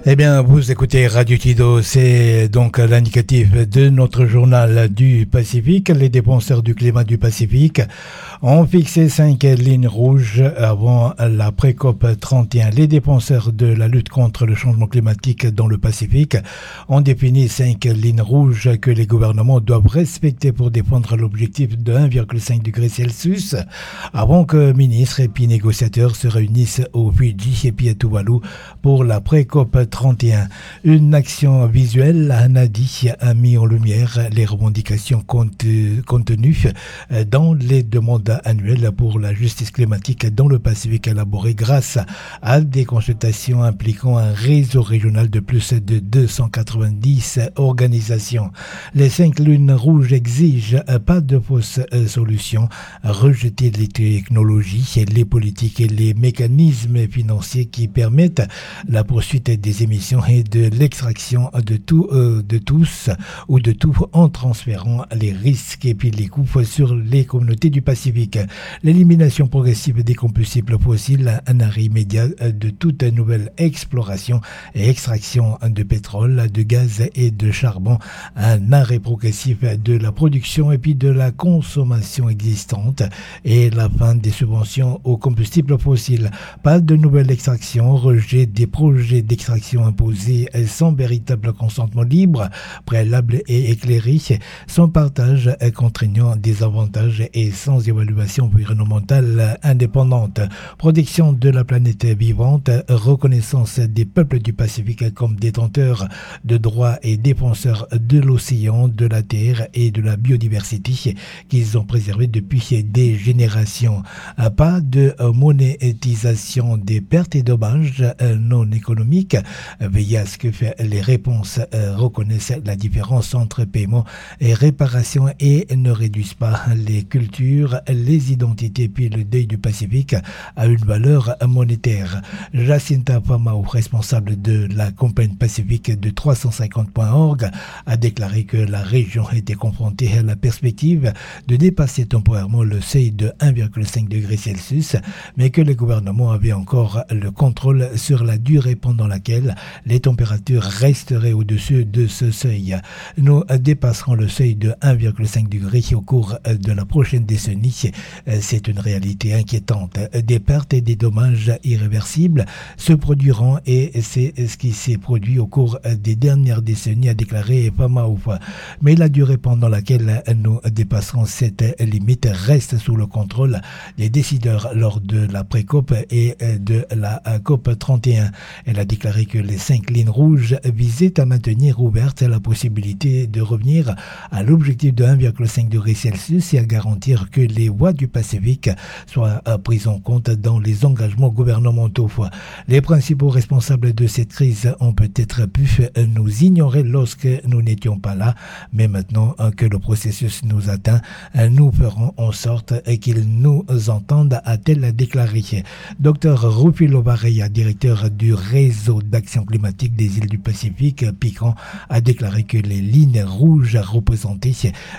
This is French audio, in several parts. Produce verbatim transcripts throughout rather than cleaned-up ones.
Eh bien, vous écoutez Radio Kido, c'est donc l'indicatif de notre journal du Pacifique. Les dépenseurs du climat du Pacifique ont fixé cinq lignes rouges avant la pré-COP trente et un. Les dépenseurs de la lutte contre le changement climatique dans le Pacifique ont défini cinq lignes rouges que les gouvernements doivent respecter pour défendre l'objectif de un virgule cinq degrés Celsius avant que ministres et puis négociateurs se réunissent au Fidji et puis à Tuvalu pour la pré-COP trente et un. Une action visuelle, Nadi a mis en lumière les revendications contenues dans les demandes annuelles pour la justice climatique dans le Pacifique élaborées grâce à des consultations impliquant un réseau régional de plus de deux cent quatre-vingt-dix organisations. Les cinq lunes rouges exigent pas de fausses solutions, rejeter les technologies, les politiques et les mécanismes financiers qui permettent la poursuite des émissions et de l'extraction de tout, euh, de tous ou de tout en transférant les risques et puis les coûts sur les communautés du Pacifique. L'élimination progressive des combustibles fossiles, un arrêt immédiat de toute nouvelle exploration et extraction de pétrole, de gaz et de charbon, un arrêt progressif de la production et puis de la consommation existante et la fin des subventions aux combustibles fossiles. Pas de nouvelle extraction, rejet des projets d'extraction imposés sans véritable consentement libre, préalable et éclairé, sans partage contraignant des avantages et sans évaluation environnementale indépendante. Protection de la planète vivante, reconnaissance des peuples du Pacifique comme détenteurs de droits et défenseurs de l'océan, de la terre et de la biodiversité qu'ils ont préservé depuis des générations. Pas de monétisation des pertes et dommages non économiques. Veiller à ce que les réponses reconnaissent la différence entre paiement et réparation et ne réduisent pas les cultures, les identités puis le deuil du Pacifique à une valeur monétaire. Jacinta Famau, responsable de la compagnie Pacifique de trois cent cinquante point org, a déclaré que la région était confrontée à la perspective de dépasser temporairement le seuil de un virgule cinq degrés Celsius, mais que le gouvernement avait encore le contrôle sur la durée pendant laquelle les températures resteraient au-dessus de ce seuil. Nous dépasserons le seuil de un virgule cinq degrés au cours de la prochaine décennie. C'est une réalité inquiétante. Des pertes et des dommages irréversibles se produiront et c'est ce qui s'est produit au cours des dernières décennies, a déclaré Famau. Mais la durée pendant laquelle nous dépasserons cette limite reste sous le contrôle des décideurs lors de la pré-COP et de la COP trente et un. Elle a déclaré que les cinq lignes rouges visaient à maintenir ouverte la possibilité de revenir à l'objectif de un virgule cinq degrés Celsius et à garantir que les voies du Pacifique soient prises en compte dans les engagements gouvernementaux. Les principaux responsables de cette crise ont peut-être pu nous ignorer lorsque nous n'étions pas là, mais maintenant que le processus nous atteint, nous ferons en sorte qu'ils nous entendent, a-t-elle déclaré. Docteur Rufilo Varela, directeur du réseau d'action climatique des îles du Pacifique, Pican, a déclaré que les lignes rouges représentaient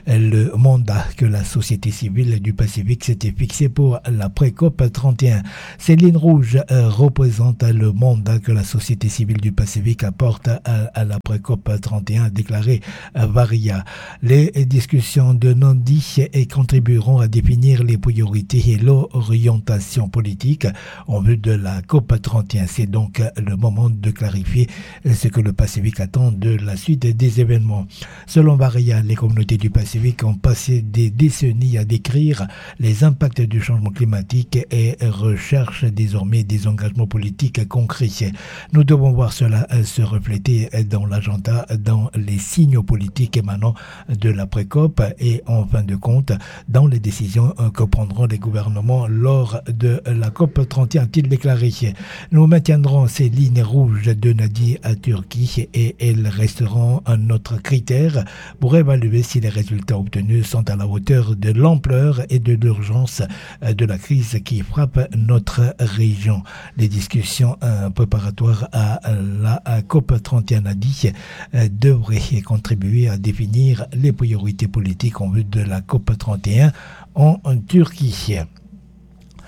le mandat que la société civile du Pacifique s'était fixé pour la pré-COP trente et un. Ces lignes rouges représentent le mandat que la société civile du Pacifique apporte à, à la pré-COP trente et un, a déclaré Varela. Les discussions de Nandi contribueront à définir les priorités et l'orientation politique en vue de la COP trente et un. C'est donc le moment de clarifier ce que le Pacifique attend de la suite des événements. Selon Varela, les communautés du Pacifique ont passé des décennies à décrire les impacts du changement climatique et recherchent désormais des engagements politiques concrets. Nous devons voir cela se refléter dans l'agenda, dans les signaux politiques émanant de la pré-COP et en fin de compte dans les décisions que prendront les gouvernements lors de la COP trente et un, a-t-il déclaré. Nous maintiendrons ces lignes rouges de Nadi à Turquie et elles resteront un autre critère pour évaluer si les résultats obtenus sont à la hauteur de l'ampleur et de l'urgence de la crise qui frappe notre région. Les discussions préparatoires à la COP trente et un, a dit, devraient contribuer à définir les priorités politiques en vue de la COP trente et un en Turquie.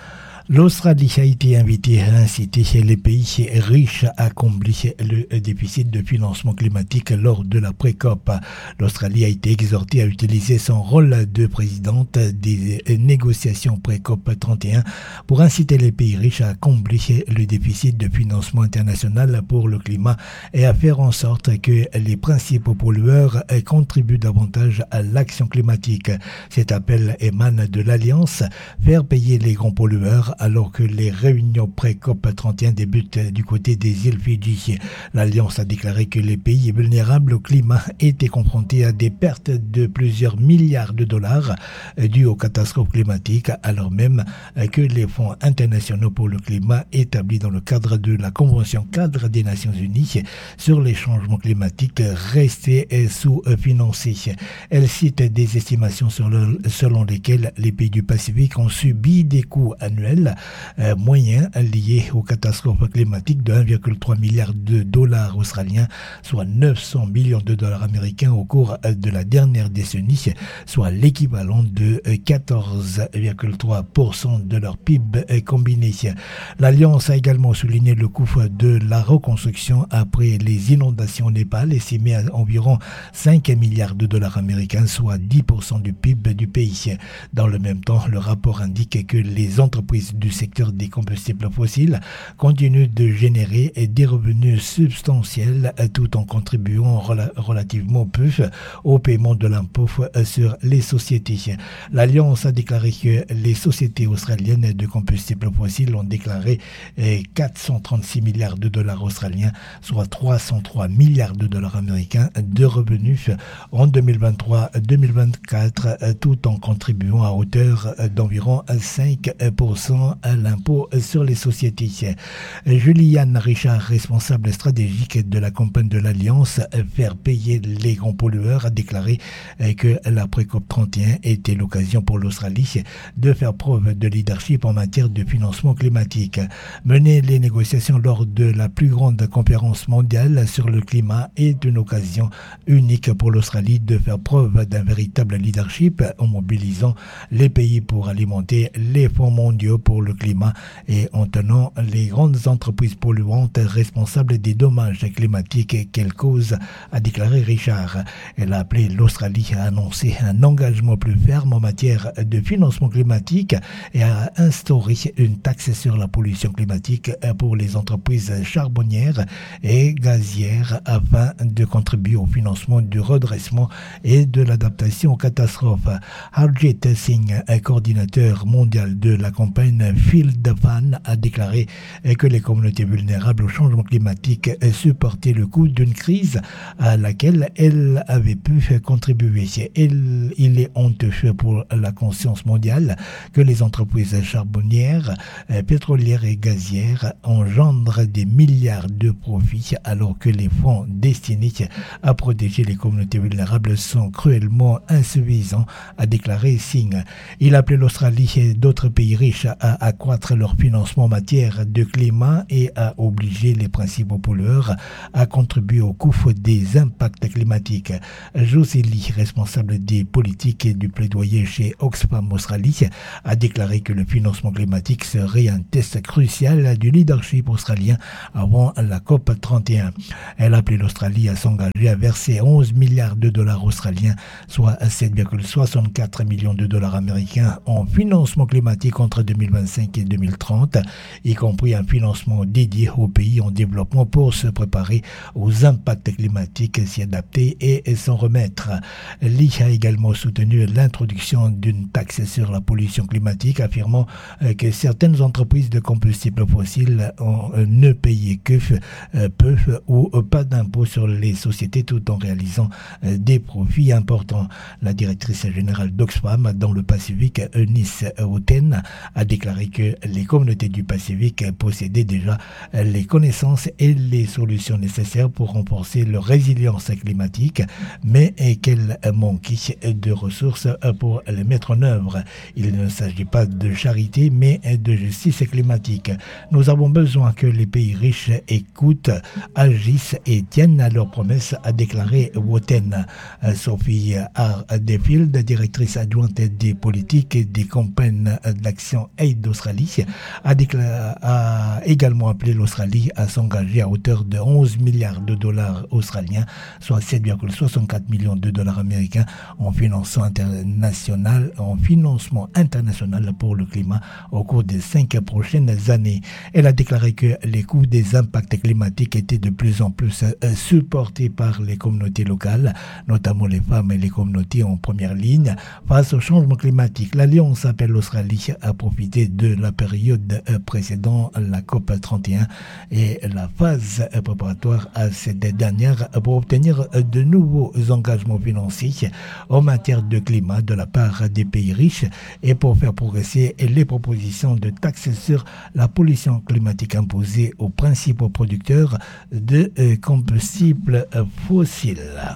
L'Australie a été invitée à inciter les pays riches à combler le déficit de financement climatique lors de la pré-COP. L'Australie a été exhortée à utiliser son rôle de présidente des négociations pré-COP trente et un pour inciter les pays riches à combler le déficit de financement international pour le climat et à faire en sorte que les principaux pollueurs contribuent davantage à l'action climatique. Cet appel émane de l'Alliance Faire payer les grands pollueurs alors que les réunions pré-COP trente et un débutent du côté des îles Fidji. L'Alliance a déclaré que les pays vulnérables au climat étaient confrontés à des pertes de plusieurs milliards de dollars dues aux catastrophes climatiques, alors même que les fonds internationaux pour le climat établis dans le cadre de la Convention cadre des Nations Unies sur les changements climatiques restaient sous-financés. Elle cite des estimations selon lesquelles les pays du Pacifique ont subi des coûts annuels euh, moyens liés aux catastrophes climatiques de un virgule trois milliard de dollars australiens, soit neuf cents millions de dollars américains au cours de la dernière décennie, soit l'équivalent de quatorze virgule trois pour cent de leur P I B combiné. L'Alliance a également souligné le coût de la reconstruction après les inondations au Népal, estimé à environ cinq milliards de dollars américains, soit dix pour cent du P I B du pays. Dans le même temps, le rapport indique que les entreprises du secteur des combustibles fossiles continuent de générer des revenus substantiels tout en contribuant rela- relativement peu au paiement de l'impôt sur les sociétés. L'Alliance a déclaré que les sociétés australiennes de combustibles fossiles ont déclaré quatre cent trente-six milliards de dollars australiens, soit trois cent trois milliards de dollars américains de revenus en deux mille vingt-trois deux mille vingt-quatre, tout en contribuant à hauteur d'environ cinq pour cent à l'impôt sur les sociétés. Julianne Richard, responsable stratégique de la campagne de l'Alliance Faire payer les grands pollueurs, a déclaré que l'après-COP trente et un était l'occasion pour l'Australie de faire preuve de leadership en matière de financement climatique. Mener les négociations lors de la plus grande conférence mondiale sur le climat est une occasion unique pour l'Australie de faire preuve d'un véritable leadership en mobilisant les pays pour alimenter les fonds mondiaux pour le climat et en tenant les grandes entreprises polluantes responsables des dommages climatiques qu'elles causent, a déclaré Richard. Elle a appelé l'Australie à annoncer un engagement plus ferme en matière de financement climatique et à instaurer une taxe sur la pollution climatique pour les entreprises charbonnières et gazières afin de contribuer au financement du redressement et de l'adaptation aux catastrophes. Harjit Singh, un coordinateur mondial de la campagne Feel the Fan, a déclaré que les communautés vulnérables au changement climatique supportaient le coût d'une crise à laquelle elles avaient pu contribuer. Il, il est honteux pour la conscience mondiale que les entreprises charbonnières, pétrolières et gazières engendrent des milliards de profits alors que les fonds destinés à protéger les communautés vulnérables sont cruellement insuffisants, a déclaré Singh. Il a appelé l'Australie et d'autres pays riches à accroître leur financement en matière de climat et à obliger les principaux pollueurs à contribuer au coût des impacts climatiques. Josie Lee, responsable des politiques et du plaidoyer chez Oxfam Australie, a déclaré que le financement climatique serait un test crucial du leadership australien avant la COP trente et un. Elle a appelé l'Australie à s'engager à verser onze milliards de dollars australiens, soit sept virgule soixante-quatre millions de dollars américains en financement climatique entre deux mille vingt-cinq et deux mille trente, y compris un financement dédié aux pays en développement pour se préparer aux impacts climatiques, s'y adapter et s'en remettre. Lee a également soutenu l'introduction d'une taxe sur la pollution climatique, affirmant que certaines entreprises de combustibles fossiles ont ne payé que peu ou pas d'impôts sur les sociétés tout en réalisant des profits importants. La directrice générale d'Oxfam dans le Pacifique, Eunice Outen, a déclaré que les communautés du Pacifique possédaient déjà les connaissances et les solutions nécessaires pour renforcer leur résilience climatique, mais qu'elles manquaient de ressources pour les mettre en œuvre. Il ne s'agit pas de charité, mais de justice climatique. Nous avons besoin que les pays riches écoutent, agissent et tiennent à leurs promesses, a déclaré Woten. Sophie Ardefield, directrice adjointe des politiques et des campagnes d'action Aid d'Australie a, déclaré, a également appelé l'Australie à s'engager à hauteur de onze milliards de dollars australiens, soit sept virgule soixante-quatre millions de dollars américains en financement international, en financement international pour le climat au cours des cinq prochaines années. Elle a déclaré que les coûts des impacts climatiques étaient de plus en plus euh, supportés par les communautés locales, notamment les femmes et les communautés en première ligne face au changement climatique. L'Alliance appelle l'Australie à profiter de la période euh, précédant la COP trente et un et la phase euh, préparatoire à cette dernière pour obtenir euh, de nouveaux engagements financiers en matière de climat de la part des pays riches et pour faire progresser les propositions de taxes sur la pollution climatique imposées aux principaux producteurs de euh, combustibles euh, fossiles.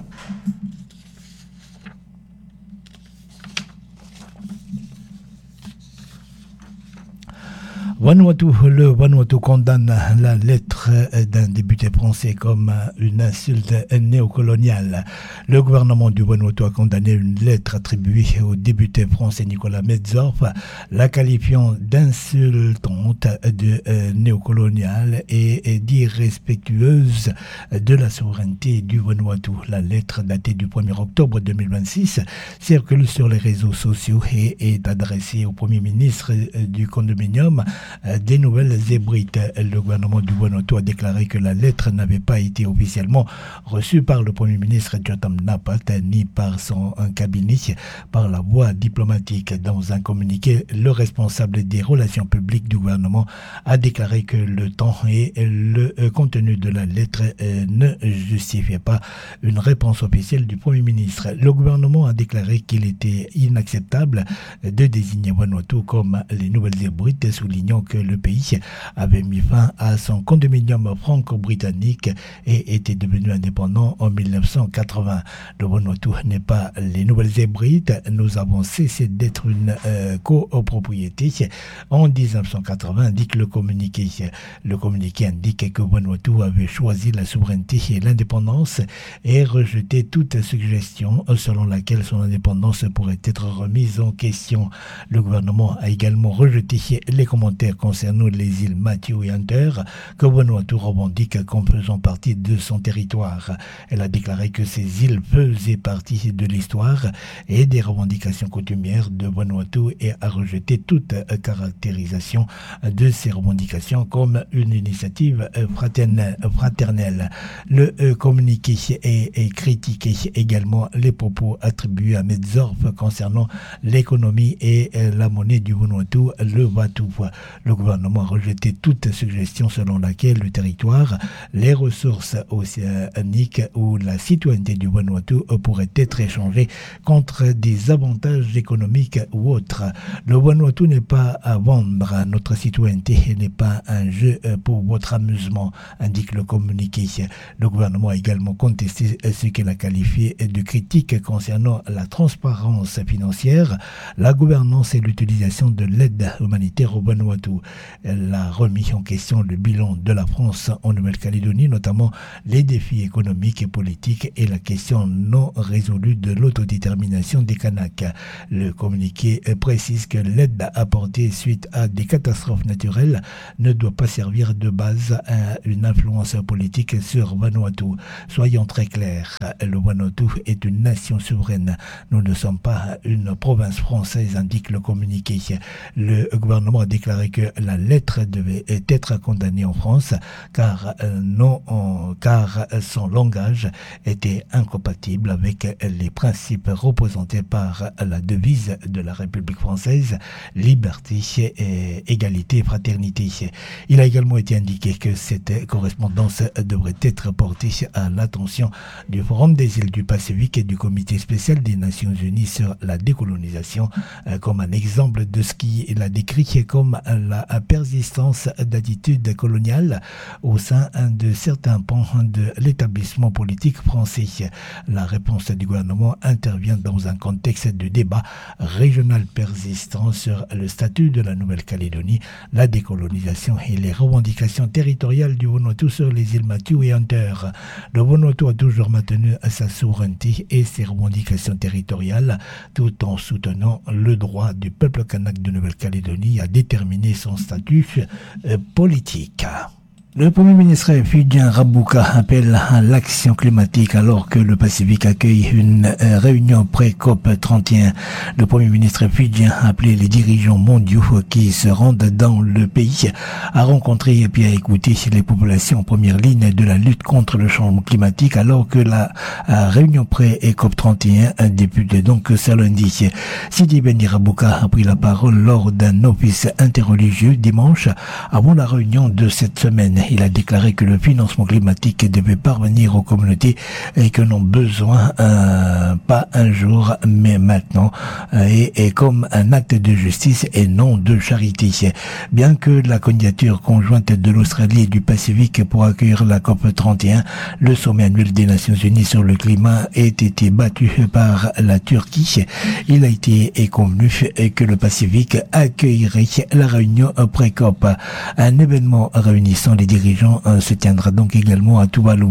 Vanuatu, le Vanuatu condamne la lettre d'un député français comme une insulte néocoloniale. Le gouvernement du Vanuatu a condamné une lettre attribuée au député français Nicolas Metzdorf, la qualifiant d'insultante, de euh, néocoloniale et, et d'irrespectueuse de la souveraineté du Vanuatu. La lettre datée du premier octobre deux mille vingt-six circule sur les réseaux sociaux et est adressée au premier ministre du condominium des Nouvelles-Hébrides. Le gouvernement du Vanuatu a déclaré que la lettre n'avait pas été officiellement reçue par le premier ministre Jotam Napat ni par son cabinet par la voie diplomatique. Dans un communiqué, le responsable des relations publiques du gouvernement a déclaré que le temps et le contenu de la lettre ne justifiaient pas une réponse officielle du premier ministre. Le gouvernement a déclaré qu'il était inacceptable de désigner Vanuatu comme les Nouvelles-Hébrides, soulignant que le pays avait mis fin à son condominium franco-britannique et était devenu indépendant en mille neuf cent quatre-vingts. Le Vanuatu n'est pas les Nouvelles-Hébrides. Nous avons cessé d'être une euh, copropriété en dix-neuf cent quatre-vingts, indique le communiqué. Le communiqué indique que Vanuatu avait choisi la souveraineté et l'indépendance et rejeté toute suggestion selon laquelle son indépendance pourrait être remise en question. Le gouvernement a également rejeté les commentaires concernant les îles Matthew et Hunter que Vanuatu revendique comme faisant partie de son territoire. Elle a déclaré que ces îles faisaient partie de l'histoire et des revendications coutumières de Vanuatu et a rejeté toute caractérisation de ces revendications comme une initiative fraternelle. Le communiqué est critiqué également les propos attribués à Metzdorf concernant l'économie et la monnaie du Vanuatu, le Vatu. Le gouvernement a rejeté toute suggestion selon laquelle le territoire, les ressources océaniques ou la citoyenneté du Vanuatu pourraient être échangées contre des avantages économiques ou autres. Le Vanuatu n'est pas à vendre. Notre citoyenneté n'est pas un jeu pour votre amusement, indique le communiqué. Le gouvernement a également contesté ce qu'elle a qualifié de critique concernant la transparence financière, la gouvernance et l'utilisation de l'aide humanitaire au Vanuatu. Elle a remis en question le bilan de la France en Nouvelle-Calédonie, notamment les défis économiques et politiques et la question non résolue de l'autodétermination des Kanaks. Le communiqué précise que l'aide apportée suite à des catastrophes naturelles ne doit pas servir de base à une influence politique sur Vanuatu. Soyons très clairs, le Vanuatu est une nation souveraine. Nous ne sommes pas une province française, indique le communiqué. Le gouvernement a déclaré que la lettre devait être condamnée en France car, euh, non, en, car son langage était incompatible avec les principes représentés par la devise de la République française, liberté, et égalité et fraternité. Il a également été indiqué que cette correspondance devrait être portée à l'attention du Forum des îles du Pacifique et du Comité spécial des Nations Unies sur la décolonisation euh, comme un exemple de ce qu'il a décrit comme la persistance d'attitudes coloniales au sein de certains pans de l'établissement politique français. La réponse du gouvernement intervient dans un contexte de débat régional persistant sur le statut de la Nouvelle-Calédonie, la décolonisation et les revendications territoriales du Vanuatu sur les îles Mathieu et Hunter. Le Vanuatu a toujours maintenu sa souveraineté et ses revendications territoriales tout en soutenant le droit du peuple kanak de Nouvelle-Calédonie à déterminer son statut euh, politique. Le Premier ministre fidjien Rabuka appelle à l'action climatique alors que le Pacifique accueille une euh, réunion pré-COP trente et un. Le Premier ministre fidjien a appelé les dirigeants mondiaux qui se rendent dans le pays à rencontrer et puis à écouter les populations en première ligne de la lutte contre le changement climatique alors que la euh, réunion pré-COP trente et un débute donc ce lundi. Sidi Beni Rabuka a pris la parole lors d'un office interreligieux dimanche avant la réunion de cette semaine. Il a déclaré que le financement climatique devait parvenir aux communautés et que n'ont besoin euh, pas un jour mais maintenant euh, et, et comme un acte de justice et non de charité. Bien que la candidature conjointe de l'Australie et du Pacifique pour accueillir la COP trente et un, le sommet annuel des Nations Unies sur le climat, ait été battu par la Turquie, il a été convenu que le Pacifique accueillerait la réunion pré-COP, un événement réunissant les dirigeants se tiendra donc également à Tuvalu.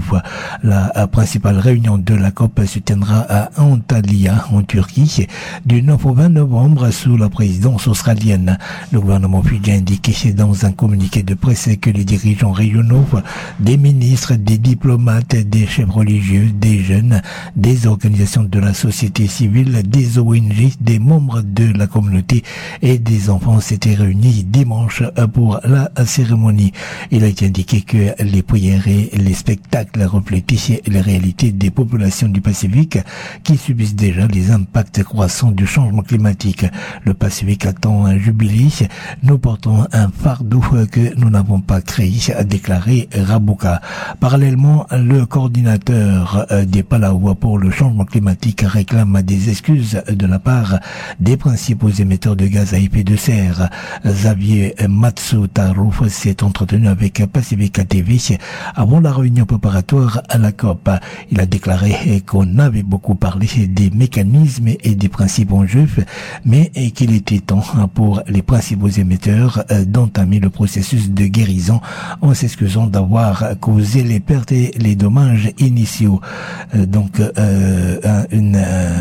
La principale réunion de la COP se tiendra à Antalya, en Turquie, du neuf au vingt novembre sous la présidence australienne. Le gouvernement fidjien a indiqué dans un communiqué de presse que les dirigeants régionaux, des ministres, des diplomates, des chefs religieux, des jeunes, des organisations de la société civile, des O N G, des membres de la communauté et des enfants s'étaient réunis dimanche pour la cérémonie. Il a été indiqué que les prières et les spectacles reflétaient les réalités des populations du Pacifique qui subissent déjà les impacts croissants du changement climatique. Le Pacifique attend un jubilé. Nous portons un fardeau que nous n'avons pas créé, a déclaré Rabuka. Parallèlement, le coordinateur des Palauas pour le changement climatique réclame des excuses de la part des principaux émetteurs de gaz à effet de serre. Xavier Matsutaru s'est entretenu avec Pacifica T V avant la réunion préparatoire à la COP. Il a déclaré qu'on avait beaucoup parlé des mécanismes et des principes en jeu, mais qu'il était temps pour les principaux émetteurs d'entamer le processus de guérison en s'excusant d'avoir causé les pertes et les dommages initiaux. Donc euh, une,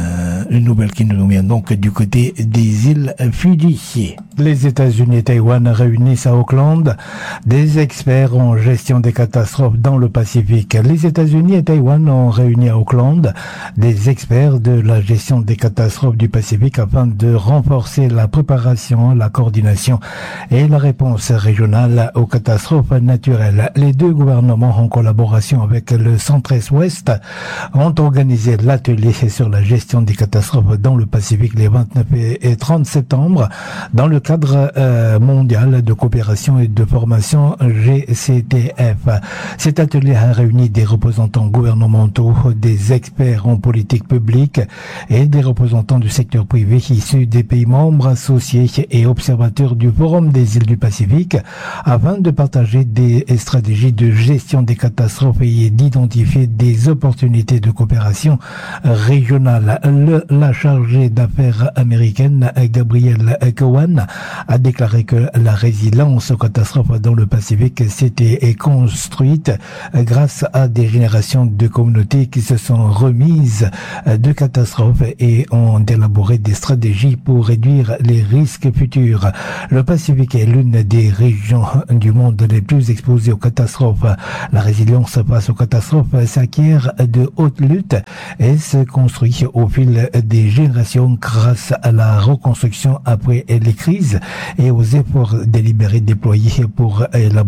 une nouvelle qui nous vient donc du côté des îles Fidji. Les États-Unis et Taïwan réunissent à Auckland des experts en gestion des catastrophes dans le Pacifique. Les États-Unis et Taïwan ont réuni à Auckland des experts de la gestion des catastrophes du Pacifique afin de renforcer la préparation, la coordination et la réponse régionale aux catastrophes naturelles. Les deux gouvernements, en collaboration avec le Centre-Est-Ouest, ont organisé l'atelier sur la gestion des catastrophes dans le Pacifique les vingt-neuf et trente septembre dans le cadre euh, mondial de coopération et de formation G C T F. Cet atelier a réuni des représentants gouvernementaux, des experts en politique publique et des représentants du secteur privé issus des pays membres associés et observateurs du Forum des îles du Pacifique afin de partager des stratégies de gestion des catastrophes et d'identifier des opportunités de coopération régionale. Le, la chargée d'affaires américaine Gabrielle Cowan a déclaré que la résilience aux catastrophes dans le Pacifique s'était construite grâce à des générations de communautés qui se sont remises de catastrophes et ont élaboré des stratégies pour réduire les risques futurs. Le Pacifique est l'une des régions du monde les plus exposées aux catastrophes. La résilience face aux catastrophes s'acquiert de haute lutte et se construit au fil des générations grâce à la reconstruction après les crises et aux efforts délibérés déployés pour élaborer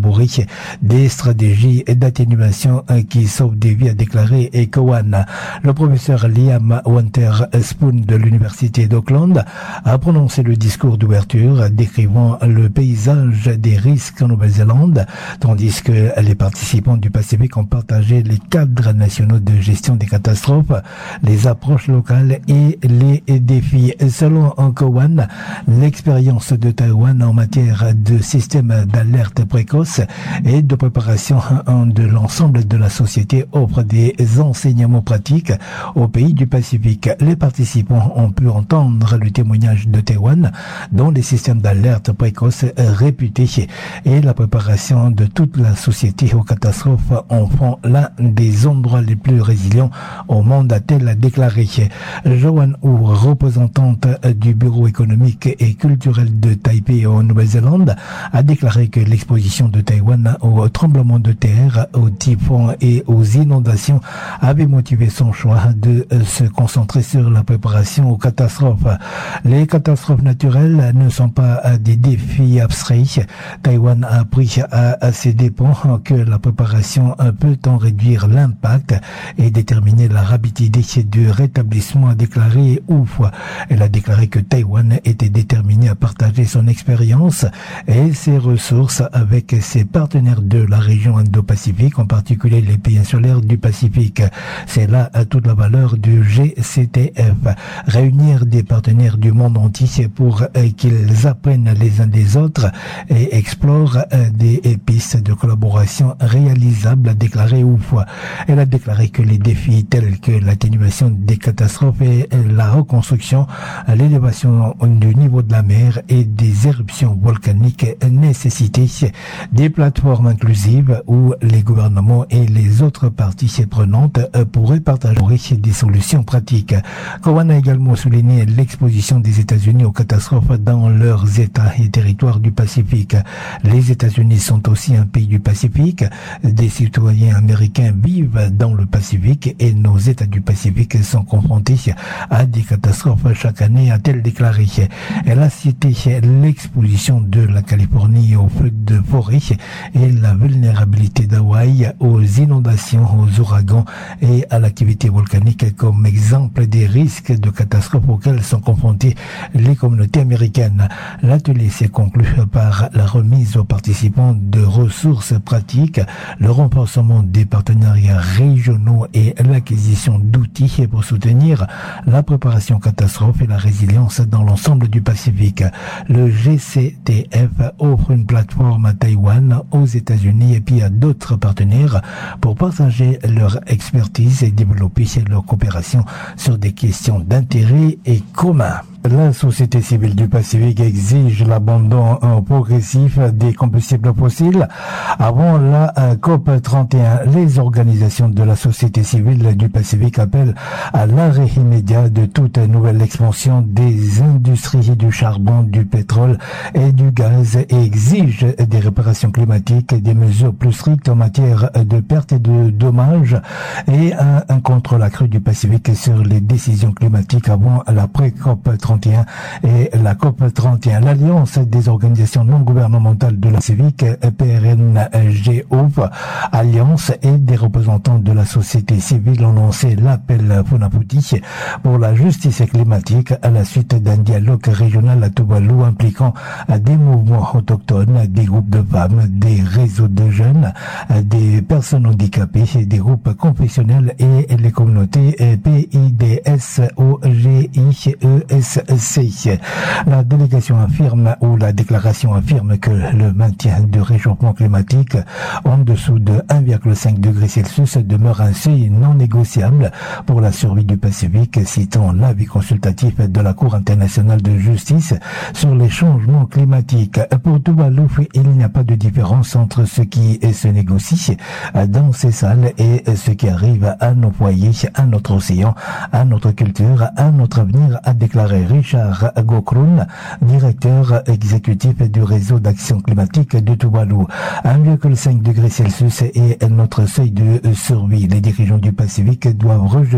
des stratégies d'atténuation qui sauvent des vies, a déclaré Cowan. Le professeur Liam Winterspoon de l'Université d'Auckland a prononcé le discours d'ouverture décrivant le paysage des risques en Nouvelle-Zélande, tandis que les participants du Pacifique ont partagé les cadres nationaux de gestion des catastrophes, les approches locales et les défis. Selon Cowan, l'expérience de Taïwan en matière de système d'alerte précoce et de préparation de l'ensemble de la société offre des enseignements pratiques au pays du Pacifique. Les participants ont pu entendre le témoignage de Taïwan, dont les systèmes d'alerte précoce réputés et la préparation de toute la société aux catastrophes en font l'un des endroits les plus résilients au monde, a-t-elle déclaré. Joanne Hu, représentante du Bureau économique et culturel de Taipei en Nouvelle-Zélande, a déclaré que l'exposition de Taïwan aux tremblements de terre, aux typhons et aux inondations avait motivé son choix de se concentrer sur la préparation aux catastrophes. Les catastrophes naturelles ne sont pas des défis abstraits. Taïwan a appris à, à ses dépens que la préparation peut en réduire l'impact et déterminer la rapidité du rétablissement, a déclaré Ouf. Elle a déclaré que Taïwan était déterminée à partager son expérience et ses ressources avec ses partenaires de la région Indo-Pacifique, en particulier les pays insulaires du Pacifique. C'est là toute la valeur du G C T F. Réunir des partenaires du monde entier pour qu'ils apprennent les uns des autres et explorent des pistes de collaboration réalisables, a déclaré Ouf. Elle a déclaré que les défis tels que l'atténuation des catastrophes et la reconstruction, l'élévation du niveau de la mer et des éruptions volcaniques nécessitaient des plateformes inclusives où les gouvernements et les autres parties prenantes pourraient partager des solutions pratiques. Cowan a également souligné l'exposition des États-Unis aux catastrophes dans leurs États et territoires du Pacifique. Les États-Unis sont aussi un pays du Pacifique. Des citoyens américains vivent dans le Pacifique et nos États du Pacifique sont confrontés à des catastrophes chaque année, a-t-elle déclaré. Elle a cité l'exposition de la Californie aux feux de forêt et la vulnérabilité d'Hawaï aux inondations, aux ouragans et à l'activité volcanique comme exemple des risques de catastrophes auxquels sont confrontées les communautés américaines. L'atelier s'est conclu par la remise aux participants de ressources pratiques, le renforcement des partenariats régionaux et l'acquisition d'outils pour soutenir la préparation catastrophe et la résilience dans l'ensemble du Pacifique. Le G C T F offre une plateforme à Taïwan, aux États-Unis et puis à d'autres partenaires pour partager leur expertise et développer leur coopération sur des questions d'intérêt et commun. La société civile du Pacifique exige l'abandon progressif des combustibles fossiles avant la COP trente et un. Les organisations de la société civile du Pacifique appellent à l'arrêt immédiat de toute nouvelle expansion des industries du charbon, du pétrole et du gaz et exigent des réparations climatiques, des mesures plus strictes en matière de pertes et de dommages et un, un contrôle accru du Pacifique sur les décisions climatiques avant la pré-COP trente et un et la COP trente et un. L'Alliance des organisations non gouvernementales de la Pacifique, P R N G O, Alliance et des représentants de la société civile ont lancé l'appel Funafuti pour la justice climatique à la suite d'un dialogue régional à Tuvalu impliquant des mouvements autochtones, des groupes de femmes, des réseaux de jeunes, des personnes handicapées, des groupes confessionnels et les communautés P I D S O G I E S C. La délégation affirme ou la déclaration affirme que le maintien du réchauffement climatique en dessous de un virgule cinq degrés Celsius demeure un seuil non négociable pour la survie du Pacifique, citant l'avis consultatif de la Cour internationale de justice sur les changements climatiques. Pour Tuvalu, il n'y a pas de différence entre ce qui se négocie dans ces salles et ce qui arrive à nos foyers, à notre océan, à notre culture, à notre avenir, a déclaré Richard Gokrun, directeur exécutif du réseau d'action climatique de Tuvalu. un virgule cinq degrés Celsius est notre seuil de survie. Les dirigeants du Pacifique doivent rejeter ces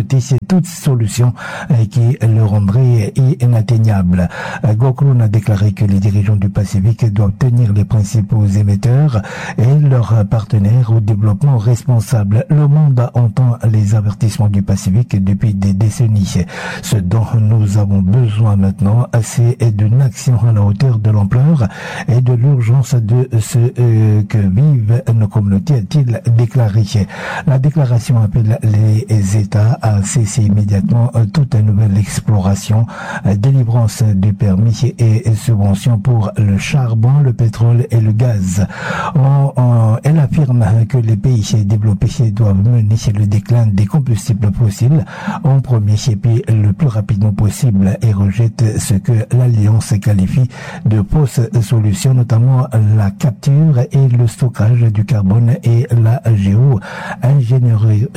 toute solution qui le rendrait inatteignable. Gokron a déclaré que les dirigeants du Pacifique doivent tenir les principaux émetteurs et leurs partenaires au développement responsable. Le monde entend les avertissements du Pacifique depuis des décennies. Ce dont nous avons besoin maintenant, c'est d'une action à la hauteur de l'ampleur et de l'urgence de ce euh, que vivent nos communautés, a-t-il déclaré. La déclaration appelle les États à cesser immédiatement toute nouvelle exploration, délivrance du permis et subventions pour le charbon, le pétrole et le gaz. On, on, elle affirme que les pays développés doivent mener le déclin des combustibles fossiles en premier et puis le plus rapidement possible et rejette ce que l'Alliance qualifie de fausses solutions, notamment la capture et le stockage du carbone et la géo-ingénierie.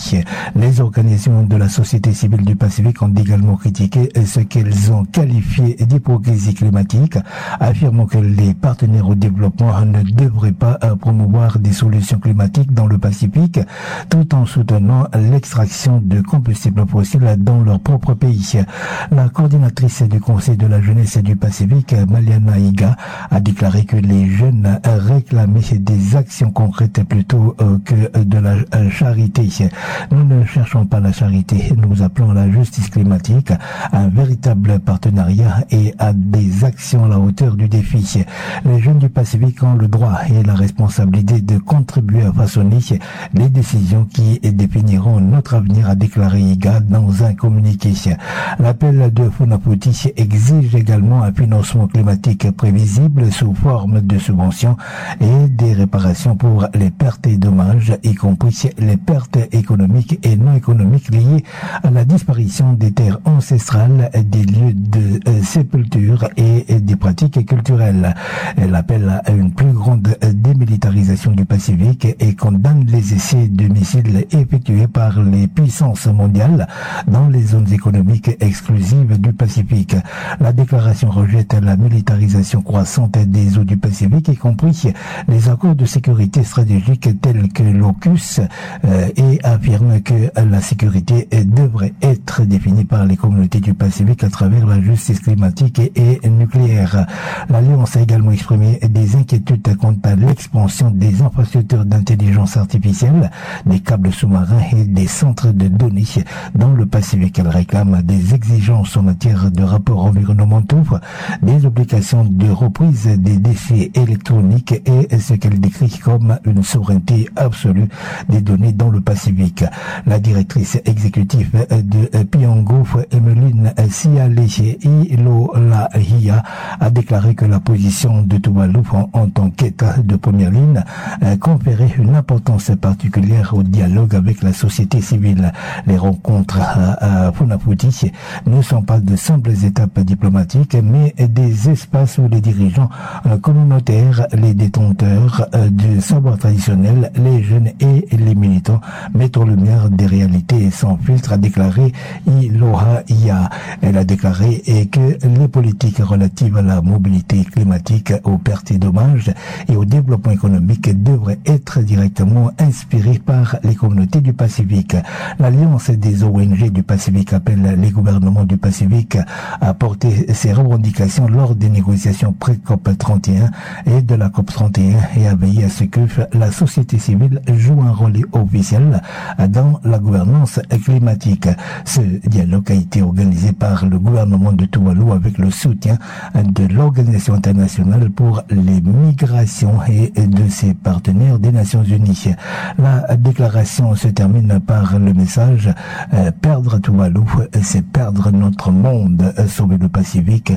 Les organisations de la société civile du Pacifique ont également critiqué ce qu'elles ont qualifié d'hypocrisie climatique, affirmant que les partenaires au développement ne devraient pas promouvoir des solutions climatiques dans le Pacifique, tout en soutenant l'extraction de combustibles fossiles dans leur propre pays. La coordinatrice du Conseil de la jeunesse du Pacifique, Maliana Iga, a déclaré que les jeunes réclamaient des actions concrètes plutôt que de la charité. Nous ne cherchons pas la charité, nous appelons la justice climatique un véritable partenariat et à des actions à la hauteur du défi. Les jeunes du Pacifique ont le droit et la responsabilité de contribuer à façonner les décisions qui définiront notre avenir, a déclaré Iga dans un communiqué. L'appel de Funafuti exige également un financement climatique prévisible sous forme de subventions et des réparations pour les pertes et dommages, y compris les pertes économiques et non économiques liées à la disparition des terres ancestrales, des lieux de sépulture et des pratiques culturelles. Elle appelle à une plus grande démilitarisation du Pacifique et condamne les essais de missiles effectués par les puissances mondiales dans les zones économiques exclusives du Pacifique. La déclaration rejette la militarisation croissante des eaux du Pacifique, y compris les accords de sécurité stratégique tels que l'AUKUS, euh, et affirme que la sécurité devrait être définie par les communautés du Pacifique à travers la justice climatique et, et nucléaire. L'Alliance a également exprimé des inquiétudes quant à l'expansion des infrastructures d'intelligence artificielle, des câbles sous-marins et des centres de données dans le Pacifique. Elle réclame des exigences en matière de rapports environnementaux, des obligations de reprise des déchets électroniques et ce qu'elle décrit comme une souveraineté absolue des données dans le Pacifique. La directrice exécutive de Pyongo, Emeline Sialé-Ilolahia, a déclaré que la position de Tuvalu en tant qu'État de première ligne conférait une importance particulière au dialogue avec la société civile. Les rencontres à, à Funafuti ne sont pas de simples étapes diplomatiques, mais des espaces où les dirigeants communautaires, les détenteurs du savoir traditionnel, les jeunes et les militants mettent en lumière des réalités sans filtre, a déclaré Ilolahia. Elle a déclaré que les politiques relatives à la mobilité climatique, aux pertes et dommages et au développement économique devraient être directement inspirées par les communautés du Pacifique. L'Alliance des O N G du Pacifique appelle les gouvernements du Pacifique à porter ces revendications lors des négociations pré-C O P trente et un et de la C O P trente et un et à veiller à ce que la société civile joue un rôle officiel dans la gouvernance climatique. Ce dialogue a été organisé par le gouvernement de Tuvalu avec le soutien de l'Organisation internationale pour les migrations et de ses partenaires des Nations Unies. La déclaration se termine par le message euh, perdre Tuvalu, c'est perdre notre monde. Sauver le Pacifique,